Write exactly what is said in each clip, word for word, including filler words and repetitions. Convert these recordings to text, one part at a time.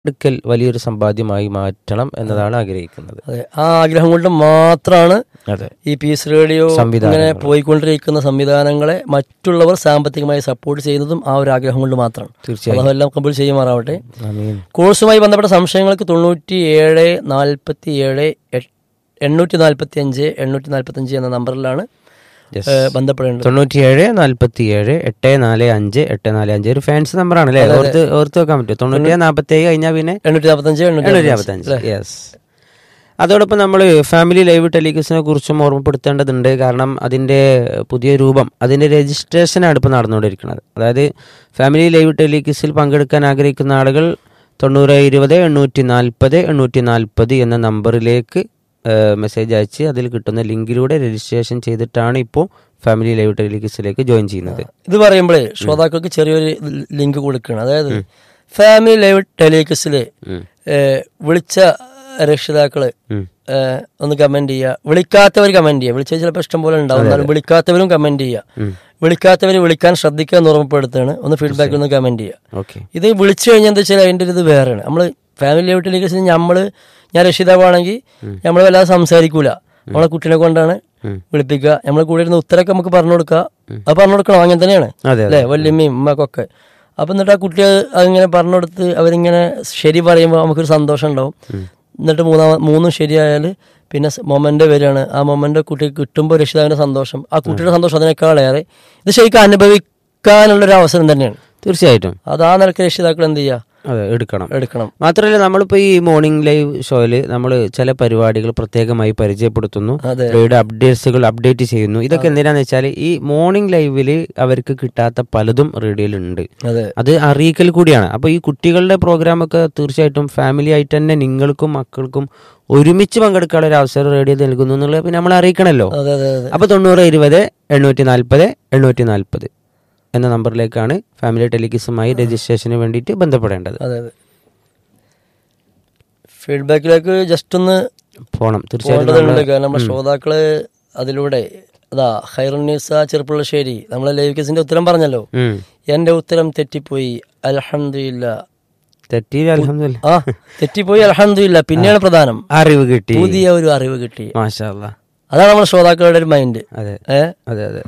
എടുക്കൽ വലിയൊരു സമ്പാദ്യമായി മാറ്റണം എന്നതാണ് ആഗ്രഹിക്കുന്നത്. അതെ, ആ ആഗ്രഹം കൊണ്ട് മാത്രമാണ് അതെ ഈ പീസ് റേഡിയോ ഇങ്ങനെ പോയിക്കൊണ്ടിരിക്കുന്ന സംവിധാനങ്ങളെ മറ്റുള്ളവർ സാമ്പത്തികമായി സപ്പോർട്ട് ചെയ്യുന്നതും ആ ഒരു ആഗ്രഹം കൊണ്ട് മാത്രമാണ്. തീർച്ചയായും അതെല്ലാം കബൂൽ ചെയ്യുമാറാവട്ടെ. ആമീൻ. കോഴ്സുമായി ബന്ധപ്പെട്ട സംശയങ്ങൾക്ക് തൊണ്ണൂറ്റി ഏഴ് നാൽപ്പത്തി ഏഴ് എണ്ണൂറ്റി നാൽപ്പത്തി അഞ്ച് എണ്ണൂറ്റി നാൽപ്പത്തി അഞ്ച് എന്ന നമ്പറിലാണ് ബന്ധപ്പെടേണ്ടത്. തൊണ്ണൂറ്റിയേഴ് നാല്പത്തി ഏഴ് എട്ട് നാല് അഞ്ച് എട്ട് നാല് അഞ്ച് ഒരു ഫാൻസ് നമ്പറാണ് അല്ലേ? ഓർത്ത് ഓർത്ത് വെക്കാൻ പറ്റും. തൊണ്ണൂറ്റി നാൽപ്പത്തി ഏഴ് കഴിഞ്ഞാൽ പിന്നെ എണ്ണൂറ്റി നാൽപ്പത്തഞ്ച് എണ്ണൂറ്റി നാൽപ്പത്തഞ്ച്. യെസ്. അതോടൊപ്പം നമ്മൾ ഫാമിലി ലൈവ് ടെലിവിഷനെ കുറിച്ചും ഓർമ്മപ്പെടുത്തേണ്ടതുണ്ട്. കാരണം അതിൻ്റെ പുതിയ രൂപം, അതിൻ്റെ രജിസ്ട്രേഷനാണ് ഇപ്പോൾ നടന്നുകൊണ്ടിരിക്കുന്നത്. അതായത് ഫാമിലി ലൈവ് ടെലിവിഷനിൽ പങ്കെടുക്കാൻ ആഗ്രഹിക്കുന്ന ആളുകൾ തൊണ്ണൂറ് ഇരുപത് എണ്ണൂറ്റി നാൽപ്പത് എണ്ണൂറ്റി നാൽപ്പത് എന്ന നമ്പറിലേക്ക് മെസ്സേജ് അയച്ച് അതിൽ കിട്ടുന്ന ലിങ്കിലൂടെ രജിസ്ട്രേഷൻ ചെയ്തിട്ടാണ് ഇപ്പോൾ ഫാമിലി ലൈവ് ടെലിവിഷനിലേക്ക് ജോയിൻ ചെയ്യുന്നത്. ഇത് പറയുമ്പോഴേ ശ്രോതാക്കൾക്ക് ചെറിയൊരു ലിങ്ക് കൊടുക്കണം. അതായത് ഫാമിലി ലൈവ് ടെലിവിഷനിൽ വിളിച്ച രക്ഷിതാക്കള് ഒന്ന് കമന്റ് ചെയ്യുക, വിളിക്കാത്തവർ കമന്റ് ചെയ്യുക. വിളിച്ച ചിലപ്പോൾ ഇഷ്ടം പോലെ ഉണ്ടാവും, എന്നാലും വിളിക്കാത്തവരും കമന്റ് ചെയ്യുക. വിളിക്കാത്തവർ വിളിക്കാൻ ശ്രദ്ധിക്കുക എന്ന് ഓർമ്മപ്പെടുത്തുകയാണ്. ഒന്ന് ഫീഡ്ബാക്കിൽ ഒന്ന് കമന്റ് ചെയ്യുക. ഇത് വിളിച്ചു കഴിഞ്ഞാൽ എന്താ വെച്ചാൽ അതിൻ്റെ ഒരു ഇത് വേറെയാണ്. നമ്മൾ ഫാമിലി ലൈവ് ടെലിവിഷനിൽ നമ്മള് ഞാൻ രക്ഷിതാവാണെങ്കിൽ നമ്മൾ വല്ലാതെ സംസാരിക്കൂല, നമ്മളെ കുട്ടീനെ കൊണ്ടാണ് വിളിപ്പിക്കുക. നമ്മളെ കൂടെ ഇരുന്ന് ഉത്തരമൊക്കെ നമുക്ക് പറഞ്ഞു കൊടുക്കുക. അത് പറഞ്ഞു കൊടുക്കണം, അങ്ങനെ തന്നെയാണ് അല്ലേ വല്യമ്മയും ഉമ്മക്കൊക്കെ. അപ്പം എന്നിട്ട് ആ കുട്ടി അതിങ്ങനെ പറഞ്ഞു കൊടുത്ത് അവരിങ്ങനെ ശരി പറയുമ്പോൾ നമുക്കൊരു സന്തോഷം ഉണ്ടാവും. എന്നിട്ട് മൂന്നാമ മൂന്നും ശരിയായാൽ പിന്നെ മൊമെന്റ് വരികയാണ്. ആ മൊമെന്റ് കുട്ടിക്ക് കിട്ടുമ്പോൾ രക്ഷിതാവിന്റെ സന്തോഷം, ആ കുട്ടിയുടെ സന്തോഷം അതിനേക്കാളേറെ ഇത് ശരിക്കും അനുഭവിക്കാനുള്ളൊരു അവസരം തന്നെയാണ്. തീർച്ചയായിട്ടും അത് ആ നിലക്ക് രക്ഷിതാക്കൾ എന്ത് ചെയ്യുക, അതെ എടുക്കണം എടുക്കണം മാത്രമല്ല നമ്മളിപ്പോൾ ഈ മോർണിംഗ് ലൈവ് ഷോയിൽ നമ്മൾ ചില പരിപാടികൾ പ്രത്യേകമായി പരിചയപ്പെടുത്തുന്നു, റേഡിയോ അപ്ഡേറ്റ്സുകൾ അപ്ഡേറ്റ് ചെയ്യുന്നു. ഇതൊക്കെ എന്തിനാന്ന് വെച്ചാൽ ഈ മോർണിംഗ് ലൈവിൽ അവർക്ക് കിട്ടാത്ത പലതും റേഡിയോയിലുണ്ട്, അത് അറിയിക്കൽ കൂടിയാണ്. അപ്പോൾ ഈ കുട്ടികളുടെ പ്രോഗ്രാമൊക്കെ തീർച്ചയായിട്ടും ഫാമിലി ആയിട്ട് തന്നെ നിങ്ങൾക്കും മക്കൾക്കും ഒരുമിച്ച് പങ്കെടുക്കാനുള്ള ഒരു അവസരം റേഡിയോ നൽകുന്നു എന്നുള്ളത് പിന്നെ നമ്മൾ അറിയിക്കണമല്ലോ. അപ്പോൾ തൊണ്ണൂറ് ഇരുപത് എണ്ണൂറ്റി നാൽപ്പത് എണ്ണൂറ്റി നാൽപ്പത് എന്ന നമ്പറിലേക്കാണ് ഫാമിലി ടെലിവിഷനുമായി രജിസ്ട്രേഷന് വേണ്ടിയിട്ട് ബന്ധപ്പെടേണ്ടത്. അതെ അതെ ഫീഡ്ബാക്കിലേക്ക് ജസ്റ്റ് ഒന്ന് പോകണം തീർച്ചയായിട്ടും. കാരണം നമ്മുടെ ശ്രോതാക്കള് അതിലൂടെ അതാ ഖൈറുന്നീസ ചെറുപ്പുള്ളശ്ശേരി നമ്മളെ ലൈവ് കേസിന്റെ ഉത്തരം പറഞ്ഞല്ലോ. എന്റെ ഉത്തരം തെറ്റിപ്പോയി അൽഹംദുലില്ലാ. തെറ്റി അൽഹംദുലില്ലാ ആ തെറ്റിപ്പോയി അൽഹംദുലില്ലാ. പിന്നെയാണ് പ്രധാനം, അറിവ് കിട്ടി, പുതിയ ഒരു അറിവ് കിട്ടി. മാഷാ അല്ലാഹ്. അതാണ് നമ്മുടെ ശ്രോതാക്കളുടെ ഒരു മൈൻഡ്. അതെ അതെ അതെ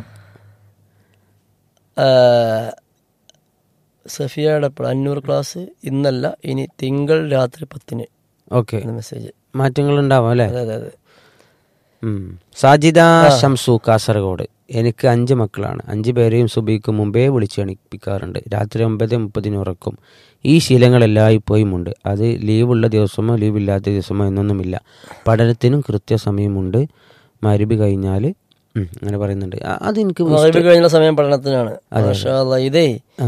സഫിയയുടെ അഞ്ഞൂറ് ക്ലാസ് ഇന്നല്ല ഇനി തിങ്കൾ രാത്രി പത്തിന്. ഓക്കെ, മെസ്സേജ് മാറ്റങ്ങൾ ഉണ്ടാവും അല്ലേ? അതെ അതെ അതെ. സാജിദ ഷംസു കാസർഗോഡ്. എനിക്ക് അഞ്ച് മക്കളാണ്. അഞ്ചു പേരെയും സുബൈക്ക് മുമ്പേ വിളിച്ച് എണിപ്പിക്കാറുണ്ട്. രാത്രി ഒമ്പത് മുപ്പതിന് ഉറക്കും. ഈ ശീലങ്ങൾ എല്ലായ്പ്പോഴും ഉണ്ട്. അത് ലീവുള്ള ദിവസമോ ലീവില്ലാത്ത ദിവസമോ എന്നൊന്നുമില്ല. പഠനത്തിനും കൃത്യസമയമുണ്ട്. മഗ്‌രിബ് കഴിഞ്ഞാൽ അങ്ങനെ പറയുന്നുണ്ട്. അതെനിക്ക് കഴിഞ്ഞ സമയം പഠനത്തിനാണ്. ഇതേ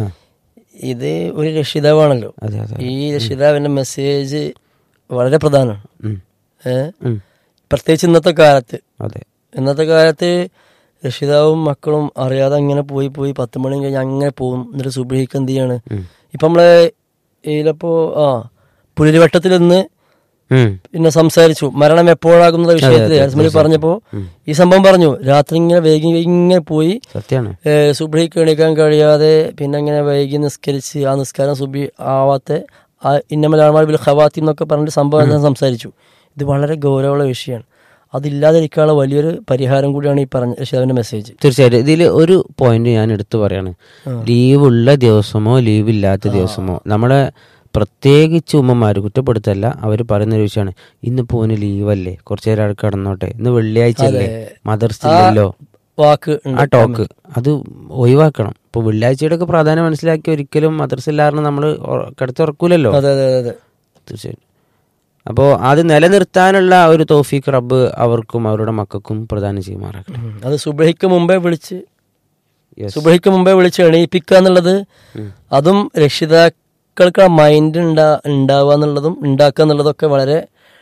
ഇത് ഒരു രക്ഷിതാവാണല്ലോ, ഈ രക്ഷിതാവിന്റെ മെസ്സേജ് വളരെ പ്രധാനമാണ്. ഏഹ് പ്രത്യേകിച്ച് ഇന്നത്തെ കാലത്ത്. അതെ, ഇന്നത്തെ കാലത്ത് രക്ഷിതാവും മക്കളും അറിയാതെ അങ്ങനെ പോയി പോയി പത്ത് മണി കഴിഞ്ഞ് അങ്ങനെ പോകും. എന്നിട്ട് സുബ്ഹിക്ക് എന്ത് ചെയ്യാണ്, ഇപ്പൊ നമ്മളെ ഇതിലപ്പോ ആ പുലരിവട്ടത്തിൽ നിന്ന് പിന്നെ സംസാരിച്ചു മരണം എപ്പോഴാകുന്ന വിഷയത്തിൽ അസ്മലി പറഞ്ഞപ്പോ ഈ സംഭവം പറഞ്ഞു. രാത്രി ഇങ്ങനെ വൈകി ഇങ്ങനെ പോയി സുബ്ഹിക്ക് എണീക്കാൻ കഴിയാതെ പിന്നെ ഇങ്ങനെ വൈകി നിസ്കരിച്ച് ആ നിസ്കാരം സുബ്ഹി ആവാത്ത ആ ഇന്നമൽ ബിൽ ഖവാത്തി എന്നൊക്കെ പറഞ്ഞിട്ട് സംഭവം സംസാരിച്ചു. ഇത് വളരെ ഗൗരവമുള്ള വിഷയമാണ്. അതില്ലാതിരിക്കാനുള്ള വലിയൊരു പരിഹാരം കൂടിയാണ് ഈ പറഞ്ഞ രക്ഷിതാവിന്റെ മെസ്സേജ്. തീർച്ചയായിട്ടും ഇതിൽ ഒരു പോയിന്റ് ഞാൻ എടുത്തു പറയാണ്. ലീവുള്ള ദിവസമോ ലീവില്ലാത്ത ദിവസമോ നമ്മളെ പ്രത്യേകിച്ച് ഉമ്മമാർ കുറ്റപ്പെടുത്തല്ല, അവർ പറയുന്നൊരു വിഷയമാണ്. ഇന്ന് പോന് ലീവല്ലേ, കുറച്ചു നേരം അവിടെ കിടന്നോട്ടെ, ഇന്ന് വെള്ളിയാഴ്ച അല്ലേ, മദർസില്ലല്ലോ, വാക്ക് ആ ടോക്ക് അത് ഒഴിവാക്കണം. ഇപ്പൊ വെള്ളിയാഴ്ചയുടെ ഒക്കെ പ്രാധാന്യം മനസ്സിലാക്കി ഒരിക്കലും മദർസില്ലാറിന് നമ്മൾ കിടത്തുറക്കൂലല്ലോ. തീർച്ചയായിട്ടും. അപ്പോൾ അത് നിലനിർത്താനുള്ള ഒരു തൗഫീഖ് റബ്ബ് അവർക്കും അവരുടെ മക്കൾക്കും പ്രദാനം ചെയ്യുമാറാകട്ടെ. അത് സുബ്ഹിക്ക് മുമ്പേ വിളിച്ച് സുബ്ഹിക്ക് മുമ്പേ വിളിച്ച് എണീപ്പിക്കുക എന്നുള്ളത്, അതും രക്ഷിതാക്കൾക്ക് ആ മൈൻഡ് ഉണ്ടാ ഉണ്ടാവുക എന്നുള്ളതും ഉണ്ടാക്കുക എന്നുള്ളതൊക്കെ വളരെ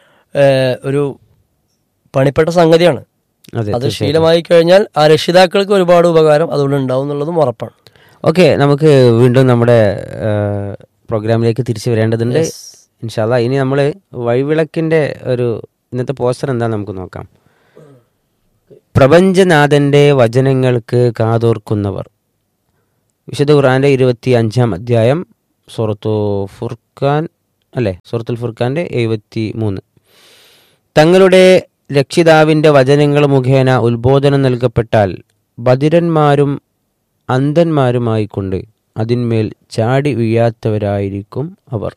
ഒരു പണിപ്പെട്ട സംഗതിയാണ്. അത് ശീലമായി കഴിഞ്ഞാൽ ആ രക്ഷിതാക്കൾക്ക് ഒരുപാട് ഉപകാരം അതുകൊണ്ട് ഉണ്ടാവും എന്നുള്ളതും ഉറപ്പാണ്. ഓക്കെ, നമുക്ക് വീണ്ടും നമ്മുടെ പ്രോഗ്രാമിലേക്ക് തിരിച്ചു വരേണ്ടതുണ്ട് ഇൻഷാ അല്ലാഹ്. ഇനി നമ്മൾ വഴിവിളക്കിന്റെ ഒരു ഇന്നത്തെ പോസ്റ്റർ എന്താണെന്ന് നമുക്ക് നോക്കാം. പ്രപഞ്ചനാഥന്റെ വചനങ്ങൾക്ക് കാതോർക്കുന്നവർ. വിശുദ്ധ ഖുർആന്റെ ഇരുപത്തി അഞ്ചാം അധ്യായം സൂറത്തു ഫുർഖാൻ അല്ലേ? സൂറത്തുൽ ഫുർഖാന്റെ എഴുപത്തി മൂന്ന്. തങ്ങളുടെ രക്ഷിതാവിൻ്റെ വചനങ്ങൾ മുഖേന ഉത്ബോധനം നൽകപ്പെട്ടാൽ ബധിരന്മാരും അന്ധന്മാരുമായിക്കൊണ്ട് അതിന്മേൽ ചാടി വീഴാത്തവരായിരിക്കും അവർ.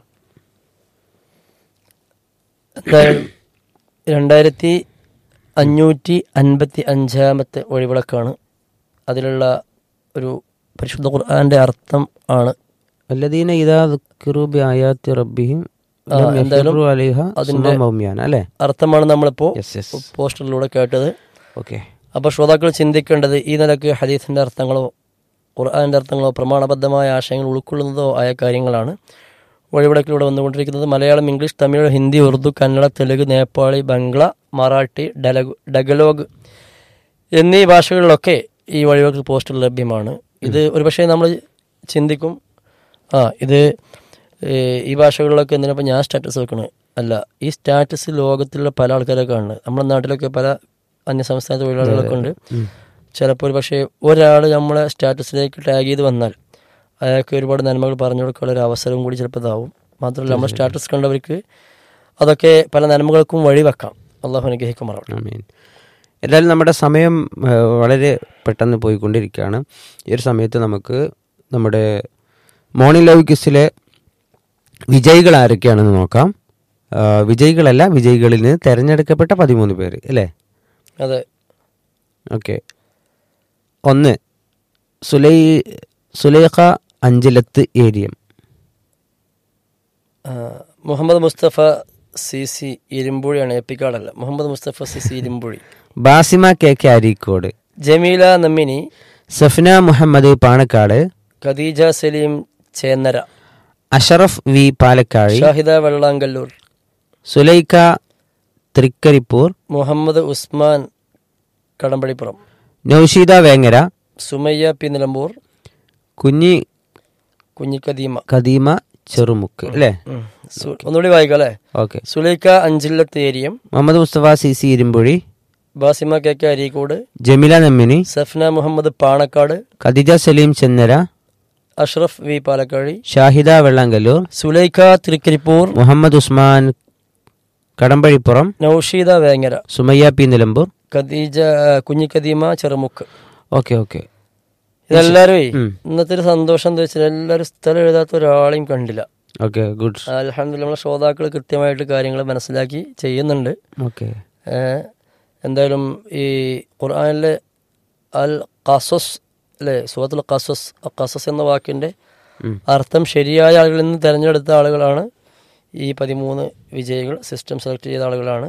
രണ്ടായിരത്തി അഞ്ഞൂറ്റി അൻപത്തി അഞ്ചാമത്തെ വഴിവിളക്കാണ്. അതിലുള്ള ഒരു പരിശുദ്ധ ഖുർആന്റെ അർത്ഥം ആണ് അല്ലദീന ഇദാ ദുക്കിറു ബിആയാതി റബ്ബിഹിം എന്തായാലും അതിന്റെ അല്ലേ? അർത്ഥമാണ് നമ്മളിപ്പോ പോസ്റ്ററിലൂടെ കേട്ടത്. ഓക്കെ. അപ്പോൾ ശ്രോതാക്കൾ ചിന്തിക്കേണ്ടത് ഈ നിലക്ക് ഹദീസിന്റെ അർത്ഥങ്ങളോ ഖുർആന്റെ അർത്ഥങ്ങളോ പ്രമാണബദ്ധമായ ആശയങ്ങൾ ഉൾക്കൊള്ളുന്നതോ ആയ കാര്യങ്ങളാണ് വഴിവിളക്കിലൂടെ വന്നുകൊണ്ടിരിക്കുന്നത്. മലയാളം, ഇംഗ്ലീഷ്, തമിഴ്, ഹിന്ദി, ഉറുദു, കന്നഡ, തെലുങ്ക്, നേപ്പാളി, ബംഗ്ല, മറാഠി, ഡലഗ് ഡഗലോഗ് എന്നീ ഭാഷകളിലൊക്കെ ഈ വഴിവിളക്ക് പോസ്റ്റർ ലഭ്യമാണ്. ഇത് ഒരുപക്ഷെ നമ്മൾ ചിന്തിക്കും, ആ ഇത് ഈ ഭാഷകളിലൊക്കെ എന്തിനപ്പോൾ ഞാൻ സ്റ്റാറ്റസ് വെക്കണത്? അല്ല, ഈ സ്റ്റാറ്റസ് ലോകത്തിലുള്ള പല ആൾക്കാരൊക്കെ കാണുന്നത്. നമ്മുടെ നാട്ടിലൊക്കെ പല അന്യസംസ്ഥാന തൊഴിലാളികളൊക്കെ ഉണ്ട്. ചിലപ്പോൾ ഒരു പക്ഷേ ഒരാൾ നമ്മളെ സ്റ്റാറ്റസിലേക്ക് ടാഗ് ചെയ്ത് വന്നാൽ അയാൾക്ക് ഒരുപാട് നന്മകൾ പറഞ്ഞു കൊടുക്കാനുള്ള ഒരു അവസരവും കൂടി ചിലപ്പോൾ ഇതാവും. മാത്രമല്ല നമ്മൾ സ്റ്റാറ്റസ് കണ്ടവർക്ക് അതൊക്കെ പല നന്മകൾക്കും വഴിവെക്കാം. അള്ളാഹു അനുഗ്രഹിക്കുമാറാവട്ടെ. എന്തായാലും നമ്മുടെ സമയം വളരെ പെട്ടെന്ന് പോയിക്കൊണ്ടിരിക്കുകയാണ്. ഈ ഒരു സമയത്ത് നമുക്ക് നമ്മുടെ മോർണിംഗ് ലൈവ് ക്വിസിലെ വിജയികൾ ആരൊക്കെയാണെന്ന് നോക്കാം. വിജയികളല്ല, വിജയികളിൽ നിന്ന് തിരഞ്ഞെടുക്കപ്പെട്ട പതിമൂന്ന് പേര് അല്ലേ? അതെ. ഓക്കെ. ഒന്ന് സുലൈ Sulaikha അഞ്ചലത്ത് ഏരിയം. Muhammad Mustafa C C ഇരുമ്പുഴിയാണ്, എപ്പിക്കാടല്ല. Muhammad Mustafa C C Irumbuzhi. Basima K K Areekode. Jameela നമ്മിനി. Safna Muhammad Panakkad. Khadija Saleem Chennara. Ashraf V Palakkad. Shahida Vellangallur. Sulaikha Trikaripur. Muhammad Usman Kadampazhipuram. Naushida Vengara. Sumayya P Nilambur. കുഞ്ഞി കുഞ്ഞി കദീമ കദീമ ചെറുമുക്ക് അല്ലേ? ഒന്നുകൂടി വായിക്കാം അല്ലേ? Okay. Sulaikha Anchillath ഏരിയം. Muhammad Mustafa C C Irumbuzhi. Basima K K Areekode. Jameela നമ്മിനി. Safna Muhammad Panakkad. Khadija Saleem Chennara. Ashraf V Palakkad. Shahida Vellangallur. Sulaikha Trikaripur. Muhammad Usman Kadampazhipuram. Naushida Vengara. Sumayya P Nilambur. Khadija കുഞ്ഞി കദീമ ചെറുമുക്ക്. Okay okay. ഇതെല്ലാവരും ഇന്നത്തെ ഒരു സന്തോഷം എന്താ വെച്ചാൽ എല്ലാവരും സ്ഥലം എഴുതാത്ത ഒരാളെയും കണ്ടില്ല. Okay, good. അൽഹംദുലില്ലാഹ് നമ്മളെ ശ്രോതാക്കൾ കൃത്യമായിട്ട് കാര്യങ്ങൾ മനസ്സിലാക്കി ചെയ്യുന്നുണ്ട്. ഓക്കെ. എന്തായാലും ഈ ഖുർആനിലെ അൽ ഖസസ് അല്ലേ, സൂറത്തുൽ ഖസസ്, ഖസസ് എന്ന വാക്കിന്റെ അർത്ഥം ശരിയായ ആളുകളിൽ നിന്ന് തിരഞ്ഞെടുത്ത ആളുകളാണ് ഈ പതിമൂന്ന് വിജയികൾ. സിസ്റ്റം സെലക്ട് ചെയ്ത ആളുകളാണ്.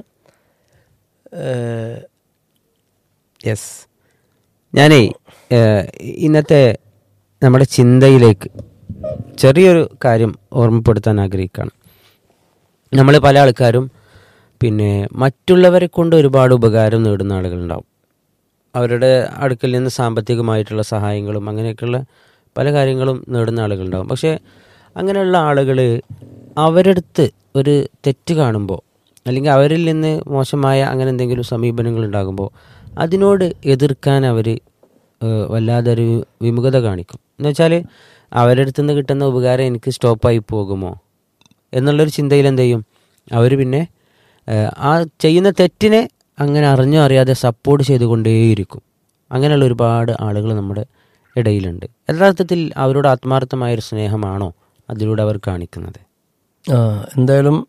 യെസ്. ഞാനേ ഇന്നത്തെ നമ്മുടെ ചിന്തയിലേക്ക് ചെറിയൊരു കാര്യം ഓർമ്മപ്പെടുത്താൻ ആഗ്രഹിക്കുകയാണ്. നമ്മൾ പല ആൾക്കാരും പിന്നെ മറ്റുള്ളവരെ കൊണ്ട് ഒരുപാട് ഉപകാരം നേടുന്ന ആളുകളുണ്ടാവും. അവരുടെ അടുക്കൽ നിന്ന് സാമ്പത്തികമായിട്ടുള്ള സഹായങ്ങളും അങ്ങനെയൊക്കെയുള്ള പല കാര്യങ്ങളും നേടുന്ന ആളുകളുണ്ടാവും. പക്ഷേ അങ്ങനെയുള്ള ആളുകൾ അവരുടെ അടുത്ത് ഒരു തെറ്റ് കാണുമ്പോൾ അല്ലെങ്കിൽ അവരിൽ നിന്ന് മോശമായ അങ്ങനെ എന്തെങ്കിലും സമീപനങ്ങൾ ഉണ്ടാകുമ്പോൾ അതിനോട് എതിർക്കാൻ അവർ വല്ലാതൊരു വിമുഖത കാണിക്കും. എന്ന് വെച്ചാൽ അവരുടെ അടുത്ത് നിന്ന് കിട്ടുന്ന ഉപകാരം എനിക്ക് സ്റ്റോപ്പായി പോകുമോ എന്നുള്ളൊരു ചിന്തയിൽ എന്ത് ചെയ്യും അവർ പിന്നെ ആ ചെയ്യുന്ന തെറ്റിനെ അങ്ങനെ അറിഞ്ഞോ അറിയാതെ സപ്പോർട്ട് ചെയ്തുകൊണ്ടേയിരിക്കും. അങ്ങനെയുള്ള ഒരുപാട് ആളുകൾ നമ്മുടെ ഇടയിലുണ്ട്. യഥാർത്ഥത്തിൽ അവരോട് ആത്മാർത്ഥമായൊരു സ്നേഹമാണോ അതിലൂടെ അവർ കാണിക്കുന്നത്? എന്തായാലും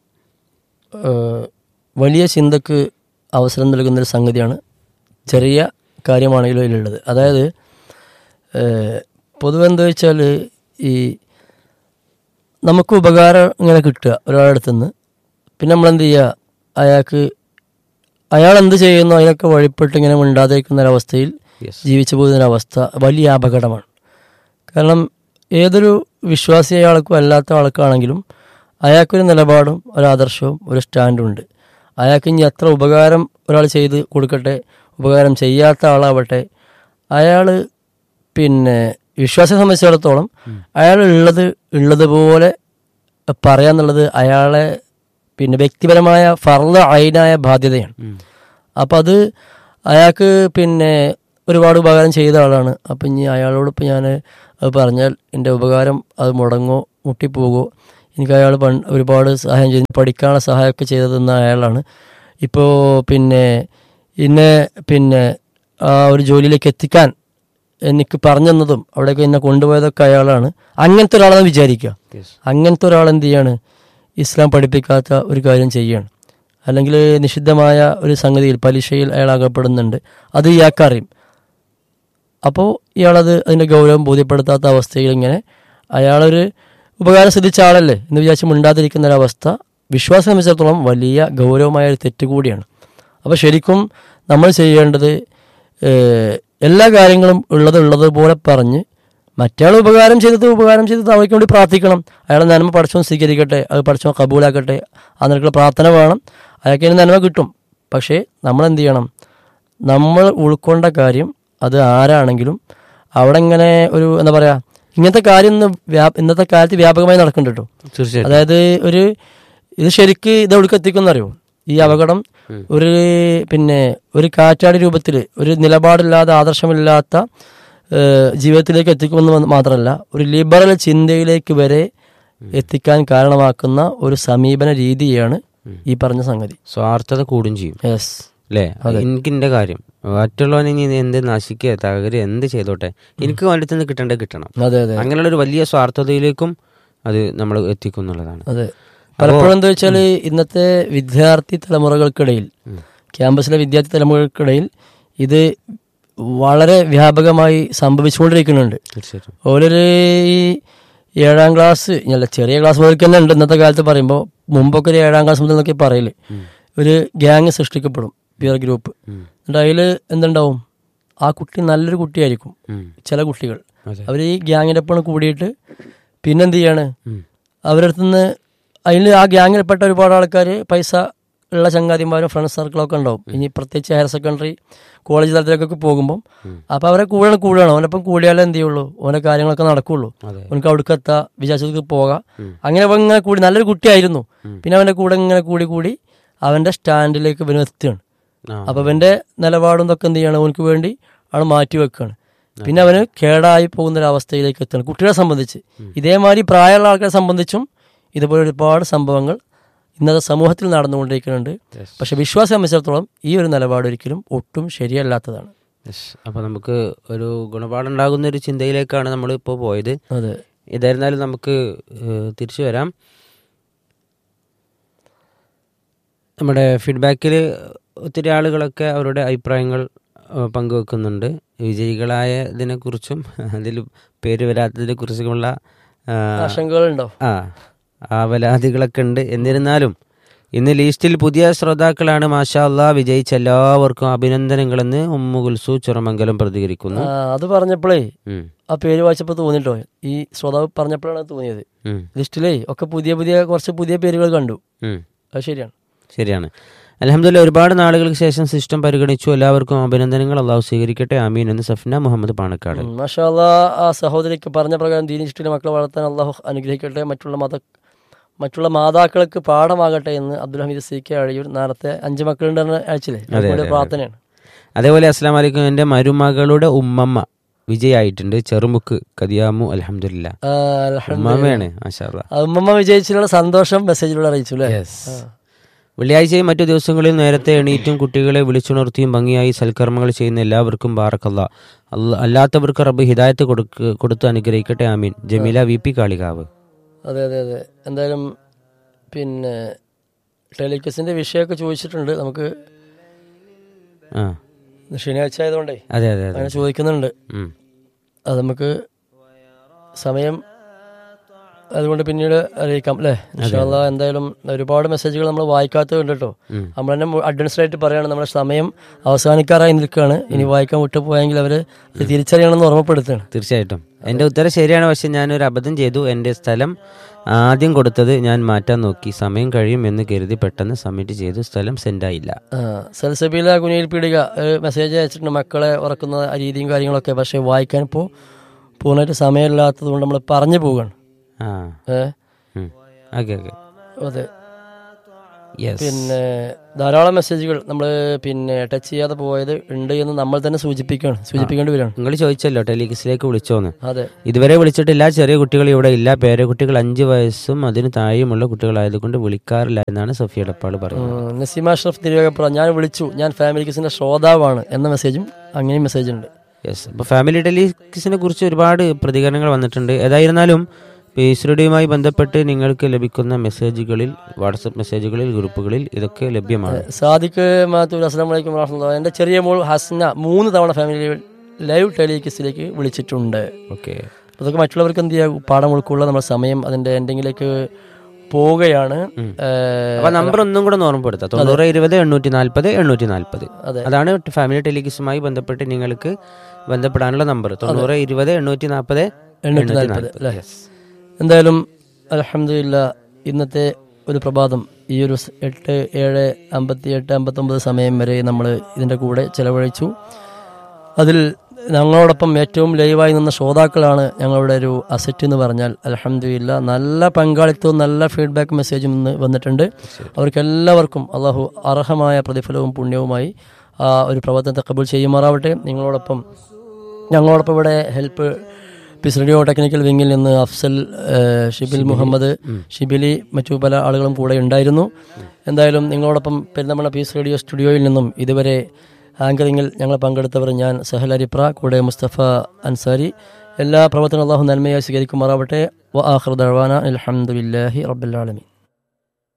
വലിയ ചിന്തക്ക് അവസരം നൽകുന്നൊരു സംഗതിയാണ് ചെറിയ കാര്യമാണെങ്കിലും ഇതിലുള്ളത്. അതായത് പൊതുവെ എന്താ വെച്ചാൽ ഈ നമുക്ക് ഉപകാരം ഇങ്ങനെ കിട്ടുക ഒരാളുടെ അടുത്തുനിന്ന്, പിന്നെ നമ്മളെന്ത് ചെയ്യുക, അയാൾക്ക് അയാൾ എന്ത് ചെയ്യുന്നു അതിനൊക്കെ വഴിപ്പെട്ട് ഇങ്ങനെ മിണ്ടാതിരിക്കുന്നൊരവസ്ഥയിൽ ജീവിച്ചു പോകുന്നൊരവസ്ഥ വലിയ അപകടമാണ്. കാരണം ഏതൊരു വിശ്വാസി ആൾക്കും അല്ലാത്ത ആൾക്കാണെങ്കിലും അയാൾക്കൊരു നിലപാടും ഒരാദർശവും ഒരു സ്റ്റാൻഡും ഉണ്ട്. അയാൾക്ക് ഇനി എത്ര ഉപകാരം ഒരാൾ ചെയ്ത് കൊടുക്കട്ടെ, ഉപകാരം ചെയ്യാത്ത ആളാവട്ടെ, അയാൾ പിന്നെ വിശ്വാസിയെ സംബന്ധിച്ചിടത്തോളം അയാൾ ഉള്ളത് ഉള്ളതുപോലെ പറയാന്നുള്ളത് അയാളെ പിന്നെ വ്യക്തിപരമായ ഫർള് ഐനായ ബാധ്യതയാണ്. അപ്പം അത് അയാൾക്ക് പിന്നെ ഒരുപാട് ഉപകാരം ചെയ്ത ആളാണ്. അപ്പം ഇനി അയാളോട് ഇപ്പം ഞാൻ അത് പറഞ്ഞാൽ എൻ്റെ ഉപകാരം അത് മുടങ്ങോ മുട്ടിപ്പോകോ എനിക്ക് അയാൾ ഒരുപാട് സഹായം ചെയ്ത് പഠിക്കാനുള്ള സഹായമൊക്കെ ചെയ്തതെന്ന അയാളാണ്. ഇപ്പോൾ പിന്നെ എന്നെ പിന്നെ ആ ഒരു ജോലിയിലേക്ക് എത്തിക്കാൻ എനിക്ക് പറഞ്ഞു തന്നതും അവിടേക്ക് എന്നെ കൊണ്ടുപോയതൊക്കെ അയാളാണ്. അങ്ങനത്തെ ഒരാളെന്ന് വിചാരിക്കുക. അങ്ങനത്തെ ഒരാൾ എന്ത് ചെയ്യാണ്, ഇസ്ലാം പഠിപ്പിക്കാത്ത ഒരു കാര്യം ചെയ്യാണ്, അല്ലെങ്കിൽ നിഷിദ്ധമായ ഒരു സംഗതിയിൽ പലിശയിൽ അയാൾ അകപ്പെടുന്നുണ്ട്, അത് ഇയാൾക്കറിയും. അപ്പോൾ ഇയാളത് അതിൻ്റെ ഗൗരവം ബോധ്യപ്പെടുത്താത്ത അവസ്ഥയിൽ ഇങ്ങനെ അയാളൊരു ഉപകാരം ശ്രദ്ധിച്ച ആളല്ലേ എന്ന് വിചാരിച്ച് മിണ്ടാതിരിക്കുന്ന ഒരവസ്ഥ വിശ്വാസം സംബന്ധിച്ചിടത്തോളം വലിയ ഗൗരവമായ ഒരു തെറ്റ് കൂടിയാണ്. അപ്പോൾ ശരിക്കും നമ്മൾ ചെയ്യേണ്ടത് എല്ലാ കാര്യങ്ങളും ഉള്ളത് ഉള്ളതുപോലെ പറഞ്ഞ് മറ്റയാൾ ഉപകാരം ചെയ്തത് ഉപകാരം ചെയ്തത് അവയ്ക്ക് വേണ്ടി പ്രാർത്ഥിക്കണം. അയാളെ നന്മ പഠിച്ചോ സ്വീകരിക്കട്ടെ, അത് പഠിച്ചോ കബൂലാക്കട്ടെ, ആ നിനക്കുള്ള പ്രാർത്ഥന വേണം, അയാൾക്ക് നന്മ കിട്ടും. പക്ഷേ നമ്മൾ എന്ത് ചെയ്യണം, നമ്മൾ ഉൾക്കൊണ്ട കാര്യം അത് ആരാണെങ്കിലും അവിടെ ഇങ്ങനെ ഒരു എന്താ പറയുക, ഇങ്ങനത്തെ കാര്യം ഇന്ന് വ്യാ ഇന്നത്തെ കാലത്ത് വ്യാപകമായി നടക്കുന്നുണ്ട് കേട്ടോ. അതായത് ഒരു ഇത് ശരിക്ക് ഇത് എവിടേക്ക് എത്തിക്കുമെന്നറിയോ, ഈ അപകടം ഒരു പിന്നെ ഒരു കാറ്റാടി രൂപത്തിൽ ഒരു നിലപാടില്ലാതെ ആദർശമില്ലാത്ത ജീവിതത്തിലേക്ക് എത്തിക്കുമെന്ന് മാത്രമല്ല ഒരു ലിബറൽ ചിന്തയിലേക്ക് വരെ എത്തിക്കാൻ കാരണമാക്കുന്ന ഒരു സമീപന രീതിയാണ് ഈ പറഞ്ഞ സംഗതി. സ്വാർത്ഥത കൂടും ചെയ്യും. യെസ് അല്ലേ? എനിക്ക് എന്റെ കാര്യം മറ്റുള്ളവനെ ഇനി എന്ത് നശിക്കുക തകര് എന്ത് ചെയ്തോട്ടെ, എനിക്ക് വേണ്ടത് നിന്ന് കിട്ടേണ്ടത് കിട്ടണം. അതെ അതെ അങ്ങനെയുള്ള ഒരു വലിയ സ്വാർത്ഥതയിലേക്കും അത് നമ്മൾ എത്തിക്കും എന്നുള്ളതാണ്. അതെ. പലപ്പോഴും എന്താ വെച്ചാല് ഇന്നത്തെ വിദ്യാർത്ഥി തലമുറകൾക്കിടയിൽ, ക്യാമ്പസിലെ വിദ്യാർത്ഥി തലമുറകൾക്കിടയിൽ ഇത് വളരെ വ്യാപകമായി സംഭവിച്ചുകൊണ്ടിരിക്കുന്നുണ്ട്. ഓരോ ഈ ഏഴാം ക്ലാസ് അല്ല ചെറിയ ക്ലാസ് മുതൽ തന്നെ ഉണ്ട് ഇന്നത്തെ കാലത്ത്. പറയുമ്പോൾ മുമ്പൊക്കെ ഒരു ഏഴാം ക്ലാസ് മുതൽ എന്നൊക്കെ പറയല് ഒരു ഗ്യാങ് സൃഷ്ടിക്കപ്പെടും, പിയർ ഗ്രൂപ്പ്. എന്നിട്ട് അതിൽ എന്തുണ്ടാവും, ആ കുട്ടി നല്ലൊരു കുട്ടിയായിരിക്കും. ചില കുട്ടികൾ അവർ ഈ ഗ്യാങ്ങിൻ്റെ ഒപ്പം കൂടിയിട്ട് പിന്നെന്ത് ചെയ്യാണ്, അവരടുത്തുനിന്ന് അതിൽ ആ ഗ്യാങ്ങിൽപ്പെട്ട ഒരുപാട് ആൾക്കാർ പൈസ ഉള്ള ചങ്ങാതിമാരും ഫ്രണ്ട് സർക്കിളൊക്കെ ഉണ്ടാവും. ഇനി പ്രത്യേകിച്ച് ഹയർ സെക്കൻഡറി കോളേജ് തലത്തിലേക്കൊക്കെ പോകുമ്പം അപ്പോൾ അവരെ കൂടെ കൂടുകയാണ്. അവനൊപ്പം കൂടിയാലേ എന്ത് ചെയ്യുള്ളൂ, ഓരോ കാര്യങ്ങളൊക്കെ നടക്കുള്ളൂ. അവനക്ക് അവിടേക്ക് എത്താം, വിചാരിച്ചത് പോകാം. അങ്ങനെ അവൻ ഇങ്ങനെ കൂടി നല്ലൊരു കുട്ടിയായിരുന്നു. പിന്നെ അവൻ്റെ കൂടെ ഇങ്ങനെ കൂടി കൂടി അവൻ്റെ സ്റ്റാൻഡിലേക്ക് ഇവന് എത്തുകയാണ്. അപ്പോൾ അവൻ്റെ നിലപാടും ഇതൊക്കെ എന്ത് ചെയ്യണം, അവനക്ക് വേണ്ടി അവൾ മാറ്റി വെക്കുകയാണ്. പിന്നെ അവന് കേടായി പോകുന്നൊരവസ്ഥയിലേക്ക് എത്തുകയാണ്. കുട്ടികളെ സംബന്ധിച്ച് ഇതേമാതിരി പ്രായമുള്ള ആൾക്കാരെ സംബന്ധിച്ചും ഇതുപോലെ ഒരുപാട് സംഭവങ്ങൾ ഇന്നത്തെ സമൂഹത്തിൽ നടന്നുകൊണ്ടിരിക്കുന്നുണ്ട്. പക്ഷെ വിശ്വാസം സംബന്ധിച്ചിടത്തോളം ഈ ഒരു നിലപാട് ഒരിക്കലും ഒട്ടും ശരിയല്ലാത്തതാണ്. അപ്പോൾ നമുക്ക് ഒരു ഗുണപാടുണ്ടാകുന്ന ഒരു ചിന്തയിലേക്കാണ് നമ്മൾ ഇപ്പോൾ പോയത്. അതെ. ഏതായിരുന്നാലും നമുക്ക് തിരിച്ചു വരാം. നമ്മുടെ ഫീഡ്ബാക്കിൽ ഒത്തിരി ആളുകളൊക്കെ അവരുടെ അഭിപ്രായങ്ങൾ പങ്കുവെക്കുന്നുണ്ട്. വിജയികളായതിനെക്കുറിച്ചും അതിൽ പേര് വരാത്തതിനെ കുറിച്ചുമുള്ള ആശങ്കകളുണ്ടോ, ആ ആവലാതികളൊക്കെ ഉണ്ട്. എന്നിരുന്നാലും ഇന്ന് ലിസ്റ്റിൽ പുതിയ ശ്രോതാക്കളാണ്. മാഷാ അല്ലാഹ്, വിജയിച്ച എല്ലാവർക്കും അഭിനന്ദനങ്ങളെന്ന് ഉമ്മു കുൽസു ചുറമംഗലം പ്രതികരിക്കുന്നു. അത് പറഞ്ഞപ്പോഴേ ആ പേര് വായിച്ചപ്പോൾ തോന്നിട്ടോ, ഈ ശ്രോതാവ് പറഞ്ഞപ്പോഴാണ് തോന്നിയത്. ലിസ്റ്റിലേ ഒക്കെ പുതിയ പുതിയ കുറച്ച് പുതിയ പേരുകൾ കണ്ടു. അത് ശരിയാണ് ശരിയാണ് അൽഹംദുലില്ലാഹ്. ഒരുപാട് നാളുകൾക്ക് ശേഷം സിസ്റ്റം പരിഗണിച്ചു. എല്ലാവർക്കും അഭിനന്ദനങ്ങൾ, അള്ളാഹു സ്വീകരിക്കട്ടെ, ആമീൻ എന്ന് സഫ്ന മുഹമ്മദ് പാണക്കാട്. മാഷാ അല്ലാഹ്, ആ സഹോദരിക്ക് പറഞ്ഞ പ്രകാരം ദീനി ചുറ്റിലെ മക്കളെ വളർത്താൻ അള്ളാഹു അനുഗ്രഹിക്കട്ടെ, മറ്റുള്ള മത മറ്റുള്ള മാതാക്കൾക്ക് പാഠമാകട്ടെ എന്ന് അബ്ദുൽ ഹമീദ് സി കെ അഴിയൂർ. നേരത്തെ അഞ്ച് മക്കളുണ്ടെന്ന് അയച്ചില്ലേ, പ്രാർത്ഥനയാണ്. അതേപോലെ അസ്സലാം വലൈക്കും, എൻ്റെ മരുമകളുടെ ഉമ്മമ്മ വിജയായിട്ടുണ്ട്, ചെറുമുക്ക് കദിയാമു. അൽഹംദുലില്ലാഹ്, ഉമ്മമ്മയാണ്. മാഷാ അല്ലാഹ്, ഉമ്മമ്മ വിജയിച്ചിട്ടുള്ള സന്തോഷം മെസ്സേജിലൂടെ അറിയിച്ചു അല്ലേ. വെള്ളിയാഴ്ചയും മറ്റു ദിവസങ്ങളിൽ നേരത്തെ എണീറ്റും കുട്ടികളെ വിളിച്ചുണർത്തിയും ഭംഗിയായി സൽക്കർമ്മങ്ങൾ ചെയ്യുന്ന എല്ലാവർക്കും ബാറക്കല്ലാഹ്. അല്ലാത്തവർക്ക് റബ്ബ് ഹിദായത്ത് കൊടുക്ക് കൊടുത്ത് അനുഗ്രഹിക്കട്ടെ, ആമീൻ. Jameela V P Kalikavu. അതെ അതെ അതെ എന്തായാലും പിന്നെ ടെലികസിന്റെ വിഷയമൊക്കെ ചോദിച്ചിട്ടുണ്ട്. നമുക്ക് ആ ശനിയാഴ്ച ആയതുകൊണ്ടേ അതെ അതെ അങ്ങനെ ചോദിക്കുന്നുണ്ട്. അത് നമുക്ക് സമയം അതുകൊണ്ട് പിന്നീട് അറിയിക്കാം അല്ലേ. ഇൻഷാ അല്ലാഹ്, എന്തായാലും ഒരുപാട് മെസ്സേജുകൾ നമ്മൾ വായിക്കാത്തത് ഉണ്ട് കേട്ടോ. നമ്മൾ തന്നെ അഡ്വാൻസ്ഡ് ആയിട്ട് പറയുകയാണ്, നമ്മുടെ സമയം അവസാനിക്കാറായി നിൽക്കുകയാണ്. ഇനി വായിക്കാൻ വിട്ടു പോയെങ്കിൽ അവർ തിരിച്ചറിയണമെന്ന് ഓർമ്മപ്പെടുത്തുകയാണ്. തീർച്ചയായിട്ടും എൻ്റെ ഉത്തരം ശരിയാണ്. പക്ഷെ ഞാനൊരു അബദ്ധം ചെയ്തു. എൻ്റെ സ്ഥലം ആദ്യം കൊടുത്തത് ഞാൻ മാറ്റാൻ നോക്കി, സമയം കഴിയും എന്ന് കരുതി പെട്ടെന്ന് സബ്മിറ്റ് ചെയ്തു, സ്ഥലം സെൻഡായില്ല. സൽസബീല കുനിയിൽ പീടിക മെസ്സേജ് അയച്ചിട്ടുണ്ട്, മക്കളെ ഉറക്കുന്ന രീതിയും കാര്യങ്ങളൊക്കെ. പക്ഷെ വായിക്കാൻ ഇപ്പോൾ പൂർണ്ണമായിട്ട് സമയമില്ലാത്തത് കൊണ്ട് നമ്മൾ പറഞ്ഞു പോവുകയാണ്. ആ ഓക്കെ ഓക്കെ അതെ. പിന്നെ ധാരാളം മെസ്സേജുകൾ നമ്മൾ പിന്നെ ടച്ച് ചെയ്യാതെ പോയത് ഉണ്ട് എന്ന് നമ്മൾ തന്നെ സൂചിപ്പിക്കണം സൂചിപ്പിക്കേണ്ടി വരികയാണ്. നിങ്ങൾ ചോദിച്ചല്ലോ ടെലികിസിലേക്ക് വിളിച്ചോന്ന്. അതെ, ഇതുവരെ വിളിച്ചിട്ടില്ല. ചെറിയ കുട്ടികൾ ഇവിടെ ഇല്ല. പേരക്കുട്ടികൾ അഞ്ചു വയസ്സും അതിന് താഴെയുമുള്ള കുട്ടികളായതുകൊണ്ട് വിളിക്കാറില്ല എന്നാണ് സഫിയ ഡപ്പാൾ പറയുന്നത്. നസീമ അഷ്റഫ് തിരുവേഗപ്പുറ, ഞാൻ വിളിച്ചു, ഞാൻ ഫാമിലി കിസിന്റെ ശ്രോതാവാണ് എന്ന മെസ്സേജും അങ്ങനെയും മെസ്സേജ് ഉണ്ട്. യെസ്, അപ്പോൾ ഫാമിലി ടെലികിസിനെ കുറിച്ച് ഒരുപാട് പ്രതികരണങ്ങൾ വന്നിട്ടുണ്ട്. ഏതായിരുന്നാലും പീസ് റേഡിയോയുമായി ബന്ധപ്പെട്ട് നിങ്ങൾക്ക് ലഭിക്കുന്ന മെസ്സേജുകളിൽ, വാട്സപ്പ് മെസ്സേജുകളിൽ, ഗ്രൂപ്പുകളിൽ ഇതൊക്കെ ലഭ്യമാണ്. സാദിഖ് മാത്തൂർ, അസ്സലാമു അലൈക്കും വറഹ്മത്തുള്ളാഹി. എൻ്റെ ചെറിയ മോൾ ഹസ്ന മൂന്ന് തവണ ഫാമിലി ലൈവ് ടെലികിസിലേക്ക് വിളിച്ചിട്ടുണ്ട്. ഓക്കെ, അതൊക്കെ മറ്റുള്ളവർക്ക് എന്ത് ചെയ്യുക, പാഠം ഉൾക്കൊള്ള നമ്മുടെ സമയം അതിൻ്റെ എൻഡിങ്ങിലേക്ക് പോവുകയാണ്. അപ്പൊ നമ്പർ ഒന്നും കൂടെ ഓർമ്മപ്പെടുത്താം. തൊണ്ണൂറ് ഇരുപത് എണ്ണൂറ്റി നാൽപ്പത് എണ്ണൂറ്റി നാൽപ്പത് അതാണ് ഫാമിലി ടെലികിസുമായി ബന്ധപ്പെട്ട് നിങ്ങൾക്ക് ബന്ധപ്പെടാനുള്ള നമ്പർ. തൊണ്ണൂറ് ഇരുപത് എണ്ണൂറ്റി നാൽപ്പത് എണ്ണൂറ്റി നാൽപ്പത് അല്ലേ. എന്തായാലും അൽഹംദുലില്ലാ ഇന്നത്തെ ഒരു പ്രഭാതം ഈ ഒരു എട്ട് ഏഴ് അമ്പത്തി എട്ട് അമ്പത്തൊമ്പത് സമയം വരെ നമ്മൾ ഇതിൻ്റെ കൂടെ ചെലവഴിച്ചു. അതിൽ ഞങ്ങളോടൊപ്പം ഏറ്റവും ലൈവായി നിന്ന ശ്രോതാക്കളാണ് ഞങ്ങളുടെ ഒരു അസറ്റ് എന്ന് പറഞ്ഞാൽ. അൽഹംദുലില്ലാ നല്ല പങ്കാളിത്തവും നല്ല ഫീഡ്ബാക്ക് മെസ്സേജും ഇന്ന് വന്നിട്ടുണ്ട്. അവർക്കെല്ലാവർക്കും അള്ളാഹു അർഹമായ പ്രതിഫലവും പുണ്യവുമായി ആ ഒരു പ്രവർത്തനത്തെ കബൂൽ ചെയ്യുമാറാവട്ടെ. നിങ്ങളോടൊപ്പം ഞങ്ങളോടൊപ്പം ഇവിടെ ഹെൽപ്പ് പീസ് റേഡിയോ ടെക്നിക്കൽ വിങ്ങിൽ നിന്ന് അഫ്സൽ, ഷിബിൽ മുഹമ്മദ്, ഷിബിലി, മറ്റു പല ആളുകളും കൂടെ ഉണ്ടായിരുന്നു. എന്തായാലും നിങ്ങളോടൊപ്പം പെരുന്തമണ്ണ പീസ് റേഡിയോ സ്റ്റുഡിയോയിൽ നിന്നും ഇതുവരെ ആങ്കറിങ്ങിൽ ഞങ്ങൾ പങ്കെടുത്തവർ ഞാൻ സഹൽ അരിപ്ര, കൂടെ മുസ്തഫ അൻസാരി. എല്ലാ പ്രവർത്തനം അല്ലാഹു നന്മയായി സ്വീകരിക്കുമാറാവട്ടെ. വ ആഖിറു ദഅ്വാനാ അൽഹംദുലില്ലാഹി റബ്ബിൽ ആലമീൻ.